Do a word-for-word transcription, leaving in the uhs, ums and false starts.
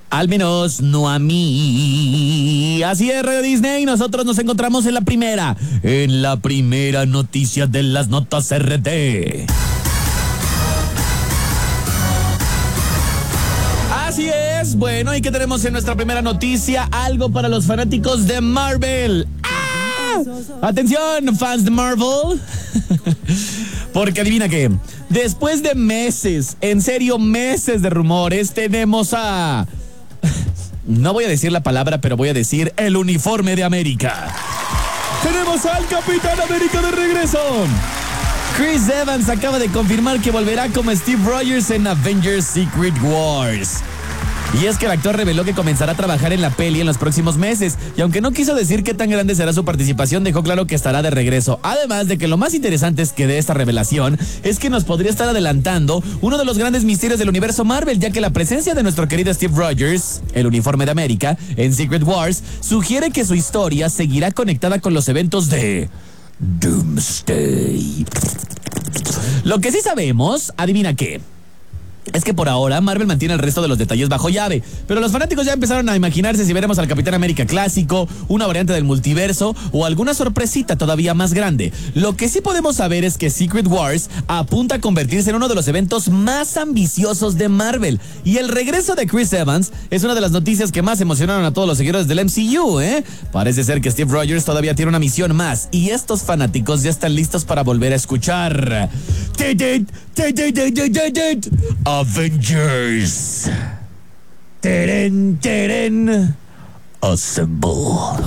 Al menos no a mí. Así es, Radio Disney. Nosotros nos encontramos en la primera, en la primera noticia de las notas R D. Así es. Bueno, ¿y qué tenemos en nuestra primera noticia? Algo para los fanáticos de Marvel. ¡Ah! Atención, fans de Marvel. Porque adivina qué. Después de meses, en serio, meses de rumores, tenemos a... No voy a decir la palabra, pero voy a decir el uniforme de América. Tenemos al Capitán América de regreso. Chris Evans acaba de confirmar que volverá como Steve Rogers en Avengers Secret Wars. Y es que el actor reveló que comenzará a trabajar en la peli en los próximos meses, y aunque no quiso decir qué tan grande será su participación, dejó claro que estará de regreso. Además de que lo más interesante es que de esta revelación es que nos podría estar adelantando uno de los grandes misterios del universo Marvel, ya que la presencia de nuestro querido Steve Rogers, el uniforme de América, en Secret Wars, sugiere que su historia seguirá conectada con los eventos de Doomsday. Lo que sí sabemos, adivina qué, es que por ahora Marvel mantiene el resto de los detalles bajo llave, pero los fanáticos ya empezaron a imaginarse si veremos al Capitán América clásico, una variante del multiverso o alguna sorpresita todavía más grande. Lo que sí podemos saber es que Secret Wars apunta a convertirse en uno de los eventos más ambiciosos de Marvel, y el regreso de Chris Evans es una de las noticias que más emocionaron a todos los seguidores del M C U, ¿eh? Parece ser que Steve Rogers todavía tiene una misión más, y estos fanáticos ya están listos para volver a escuchar Avengers. Teren, teren. Assemble.